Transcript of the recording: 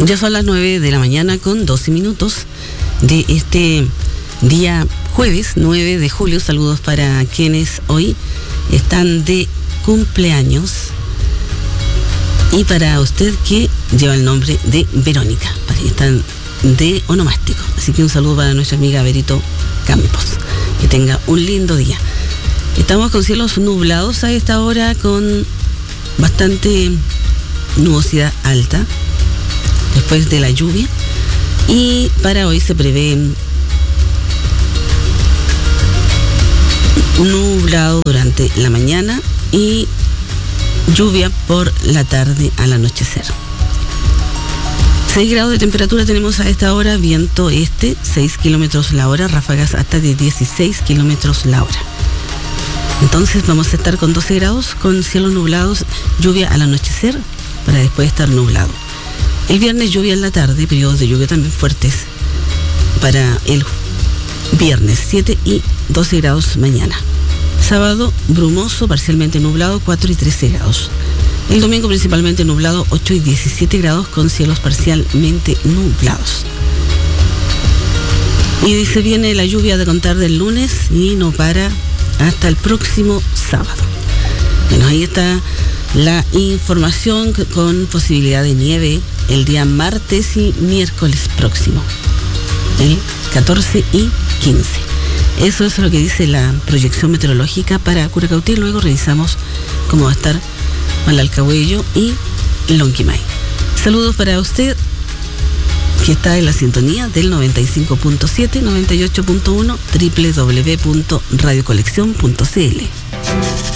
Ya son las 9 de la mañana con 12 minutos de este día jueves 9 de julio. Saludos para quienes hoy están de cumpleaños y para usted que lleva el nombre de Verónica, para que están de onomástico. Así que un saludo para nuestra amiga Berito Campos. Que tenga un lindo día. Estamos con cielos nublados a esta hora, con bastante nubosidad alta después de la lluvia, y para hoy se prevé nublado durante la mañana y lluvia por la tarde al anochecer. 6 grados de temperatura tenemos a esta hora, viento este 6 kilómetros la hora, ráfagas hasta de 16 kilómetros la hora. Entonces vamos a estar con 12 grados, con cielos nublados, lluvia al anochecer, para después estar nublado. El viernes lluvia en la tarde, periodos de lluvia también fuertes para el viernes, 7 y 12 grados mañana. Sábado brumoso, parcialmente nublado, 4 y 13 grados. El domingo principalmente nublado, 8 y 17 grados, con cielos parcialmente nublados. Y se viene la lluvia de contar del lunes y no para hasta el próximo sábado. Bueno, ahí está la información con posibilidad de nieve el día martes y miércoles próximo, el 14 y 15. Eso es lo que dice la proyección meteorológica para Curacautín. Luego revisamos cómo va a estar Malalcahuello y Lonquimay. Saludos para usted que está en la sintonía del 95.7, 98.1, www.radiocolección.cl.